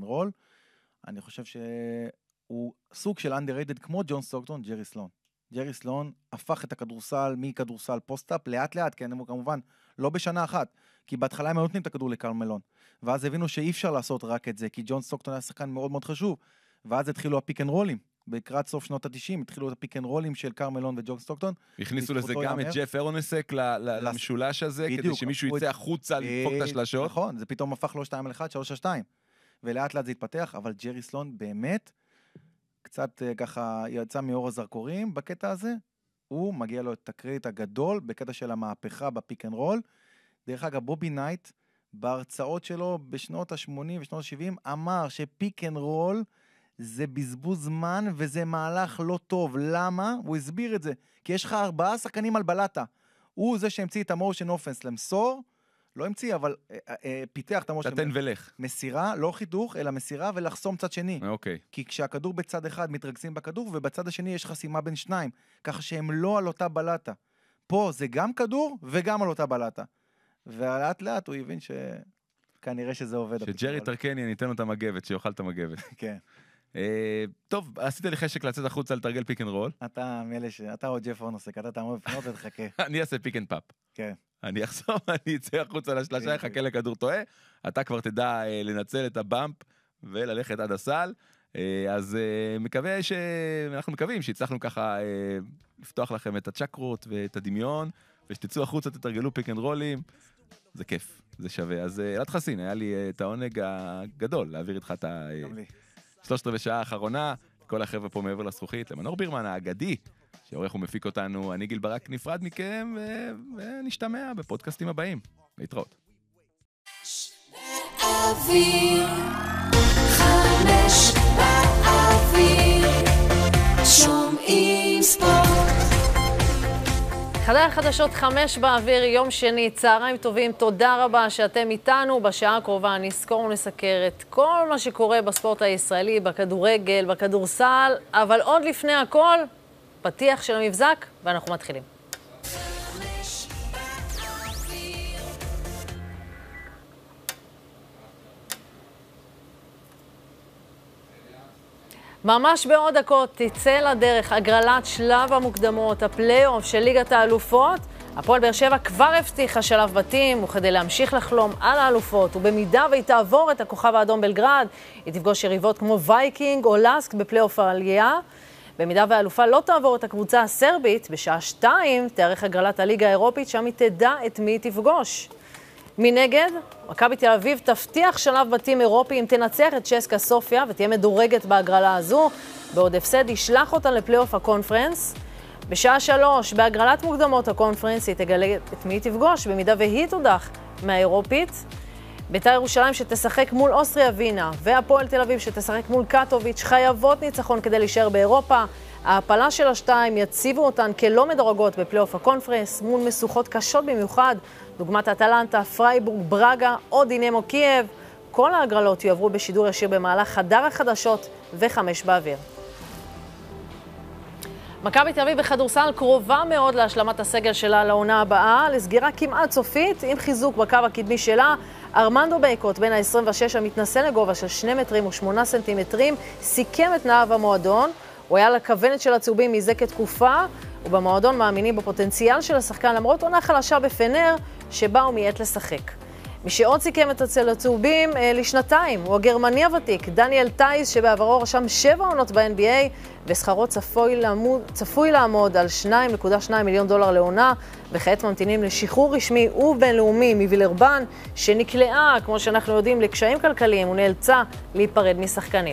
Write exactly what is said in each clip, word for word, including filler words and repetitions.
רול. אני חושב שהוא סוג של underrated כמו ג'ון סטוקטון, ג'רי סלון. ג'רי סלון הפך את הכדורסל מכדורסל פוסט-אפ לאט לאט, כן, הוא כמובן לא בשנה אחת, כי בהתחלה הם נותנים את הכדור לקרל מלון, ואז הבינו שאי אפשר לעשות רק את זה, כי ג'ון סטוקטון היה שחקן מאוד מאוד חשוב, ואז התחילו הפיק אנד רולים, בקראת סוף שנות ה-תשעים, התחילו את הפיק אנד רולים של קרל מלון וג'ון סטוקטון. הכניסו לזה גם את ג'ף ארונסק למשולש הזה, כדי שמישהו יצא החוצה לדפוק את השלשות. נכון, זה פתאום הפך לו שתיים על אחד, שלוש על שתיים, ולאט לאט זה התפתח, אבל ג'רי סלון באמת קצת ככה יצא מאור הזרקורים בקטע הזה, הוא מגיע לו את הקרדיט הגדול בקטע של המהפכה בפיק אנד רול. דרך אגב, בובי נייט בהרצאות שלו בשנות ה-שמונים ושנות ה-שבעים אמר שפיק אנד רול זה בזבוז זמן וזה מהלך לא טוב. למה? הוא הסביר את זה. כי יש לך ארבעה שחקנים על בלטה. הוא זה שהמציא את המושן אופנס למסור, לא המציא, אבל אה, אה, פיתח את המושן. תתן ולך. מסירה, לא חיתוך, אלא מסירה ולחסום צד שני. אוקיי. כי כשהכדור בצד אחד מתרכזים בכדור, ובצד השני יש חסימה בין שניים, ככה שהם לא על אותה בלטה. פה זה גם כדור וגם על אותה בלטה. ולאט לאט הוא הבין שכנראה שזה עובד. שג'רי טרקני, אני אתן לו את המגבת, שיוכל את המגבת. כן. טוב, עשית לי חשק לצאת החוצה לתרגל פיק אנד רול. אתה מאלה ש... אתה או ג'ף אורנוסק, אתה תעמוד בפנות ותחכה. אני אעשה פיק אנד פאפ. כן. אני אחזור, אני אצא החוצה לשלשה, יחכה לכדור טועה, אתה כבר תדע לנצל את הבאמפ וללכת עד הסל, אז מקווה ש... אנחנו מקווים שהצלחנו ככה לפתוח לכם את הצ'קרות ואת הדמיון, ושתצאו החוצה, תתרגלו פיק אנד רולים, זה כיף, זה שווה. אז אלעד חסין, היה לי את העונג הגדול להעביר איתך את השלושת רבעי שעה האחרונה, כל החבר'ה פה מעבר לזכוכית, למנור בירמן האגדי, שעורך ומפיק אותנו, אני גיל ברק נפרד מכם, ונשתמע בפודקאסטים הבאים. להתראות. באוויר, חמש באוויר, שומעים ספורט. חדר החדשות חמש באוויר, יום שני, צהריים טובים, תודה רבה שאתם איתנו. בשעה הקרובה נזכור ונסקר את כל מה שקורה בספורט הישראלי, בכדורגל, בכדורסל, אבל עוד לפני הכל, פתיח של המבזק, ואנחנו מתחילים. ממש בעוד דקות תצא לדרך הגרלת שלב המוקדמות, הפלייאוף של ליגת האלופות. הפועל באר שבע כבר הבטיחה שלב בתים, וכדי להמשיך לחלום על האלופות, ובמידה והיא תעבור את הכוכב האדום בלגרד, היא תפגוש יריבות כמו וייקינג או לסק בפלייאוף העלייה. במידה והאלופה לא תעבור את הקבוצה הסרבית, בשעה שתיים תארך הגרלת הליגה האירופית, שם היא תדע את מי היא תפגוש. מנגד, מכבי תל אביב תבטיח שלב בתים אירופי אם תנצח את צ'סקה סופיה ותהיה מדורגת בהגרלה הזו, בעוד הפסד ישלח אותה לפלייאוף הקונפרנס. בשעה שלוש, בהגרלת מוקדמות הקונפרנס, היא תגלה את מי היא תפגוש, במידה והיא תודח מהאירופית. בית"ר ירושלים שתשחק מול אוסטריה וינה, והפועל תל אביב שתשחק מול קטוביץ' חייבות ניצחון כדי להישאר באירופה. ההפלה של השתיים יציבו אותן כלא מדורגות בפלייאוף הקונפרנס, מול משוכות קשות במיוחד, דוגמת אטלנטה, פרייבורג, ברגה או דינמו קייב. כל ההגרלות יועברו בשידור ישיר במהלך חדר החדשות וחמש באוויר. מכבי תל אביב בכדורסל קרובה מאוד להשלמת הסגל שלה לעונה הבאה, לסגירה כמעט סופית עם חיזוק בקו הקדמי שלה. ארמנדו בייקוט, בן ה-עשרים ושש, המתנסה לגובה של שני מטרים ושמונה סנטימטרים, סיכם את תנאיו המועדון. הוא היה לכוונת של הצהובים מזה כתקופה, ובמועדון מאמינים בפוטנציאל של השחקן למרות עונה חלשה בפנר, שבה הוא מיעט לשחק. מי שעוד סיכם את אצל הצהובים אה, לשנתיים, הוא הגרמני הוותיק, דניאל טייס, שבעברו רשם שבע עונות ב-אן בי איי, ושכרו צפוי לעמוד, צפוי לעמוד על שתיים נקודה שתיים מיליון דולר לעונה, וכעת ממתינים לשחרור רשמי ובינלאומי מווילרבן, שנקלעה, כמו שאנחנו יודעים, לקשיים כלכליים, ונאלצה להיפרד משחקנים.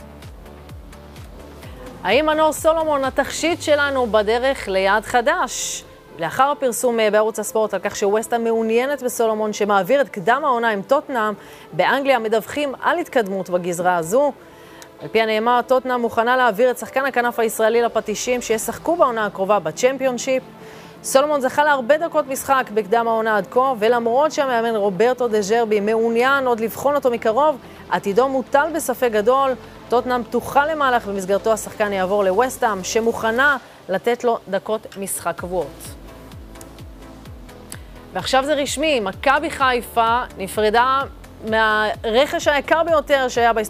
האם מנור סולומון, התכשיט שלנו, בדרך ליעד חדש? לאחר הפרסום בערוץ הספורט על כך שווסטהאם מעוניינת בסולומון שמעביר את קדם העונה עם טוטנהאם, באנגליה מדווחים על התקדמות בגזרה הזו. על פי הנאמר, טוטנהאם מוכנה להעביר את שחקן הכנף הישראלי לפטישים שישחקו בעונה הקרובה בצ'מפיונשיפ. סולומון זכה להרבה דקות משחק בקדם העונה עד כה, ולמרות שהמאמן רוברטו דה ז'רבי מעוניין עוד לבחון אותו מקרוב, עתידו מוטל בספק גדול. טוטנהאם פתוחה למהלך במסגרתו השחקן יעבור לווסטהאם, שמוכנה לתת לו דקות משחק קבועות. ועכשיו זה רשמי, מכבי חיפה נפרדה מהרכש היקר ביותר שהיה בהיסטוריה